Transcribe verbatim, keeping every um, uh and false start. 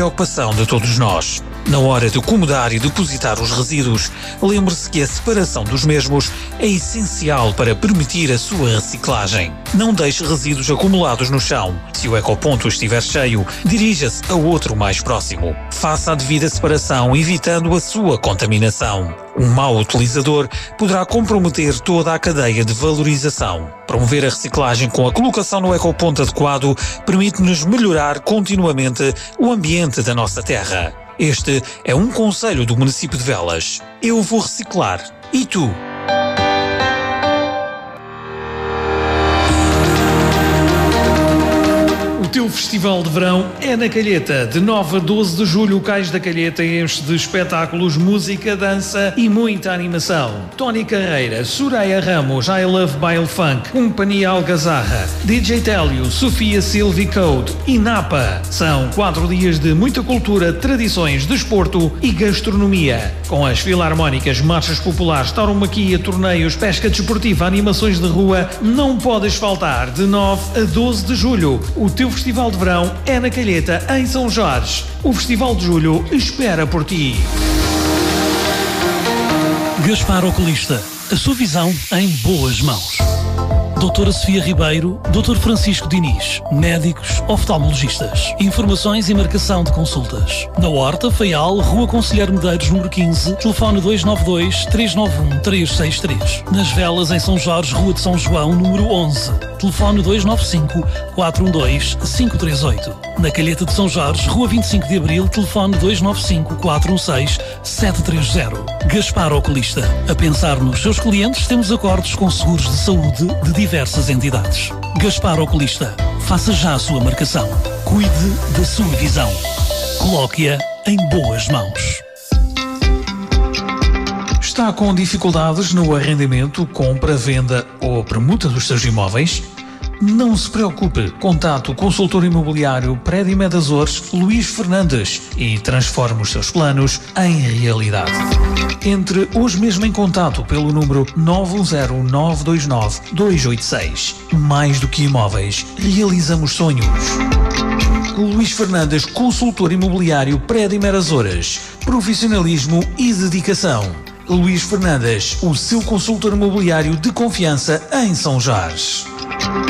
preocupação de todos nós. Na hora de acomodar e depositar os resíduos, lembre-se que a separação dos mesmos é essencial para permitir a sua reciclagem. Não deixe resíduos acumulados no chão. Se o ecoponto estiver cheio, dirija-se a outro mais próximo. Faça a devida separação, evitando a sua contaminação. Um mau utilizador poderá comprometer toda a cadeia de valorização. Promover a reciclagem com a colocação no ecoponto adequado permite-nos melhorar continuamente o ambiente da nossa terra. Este é um conselho do município de Velas. Eu vou reciclar. E tu? O teu festival de verão é na Calheta. De nove a doze de julho, o Cais da Calheta enche de espetáculos, música, dança e muita animação. Tony Carreira, Soraya Ramos, I Love Baile Funk, Companhia Algazarra, D J Télio, Sofia Silvi Code e Napa. São quatro dias de muita cultura, tradições, desporto e gastronomia. Com as filarmónicas, marchas populares, tauromaquia, torneios, pesca desportiva, animações de rua, não podes faltar. De nove a doze de julho, o teu festival de verão é na Calheta, em São Jorge. O Festival de Julho espera por ti. Gaspar Oculista, a sua visão em boas mãos. doutora Sofia Ribeiro, doutor Francisco Diniz, médicos oftalmologistas. Informações e marcação de consultas. Na Horta, Faial, Rua Conselheiro Medeiros, número quinze, telefone dois nove dois, três nove um, três seis três. Nas Velas, em São Jorge, Rua de São João, número onze, telefone dois nove cinco, quatro um dois, cinco três oito. Na Calheta de São Jorge, Rua vinte e cinco de Abril, telefone dois nove cinco, quatro um seis, sete três zero. Gaspar Oculista. A pensar nos seus clientes, temos acordos com seguros de saúde de diversas entidades. Gaspar Oculista. Faça já a sua marcação. Cuide da sua visão. Coloque-a em boas mãos. Está com dificuldades no arrendamento, compra, venda ou permuta dos seus imóveis? Não se preocupe, contate o consultor imobiliário Prédio Açores, Luís Fernandes, e transforme os seus planos em realidade. Entre hoje mesmo em contato pelo número nove um zero, nove dois nove, dois oito seis. Mais do que imóveis, realizamos sonhos. Luís Fernandes, consultor imobiliário Prédio Açores. Profissionalismo e dedicação. Luís Fernandes, o seu consultor imobiliário de confiança em São Jorge.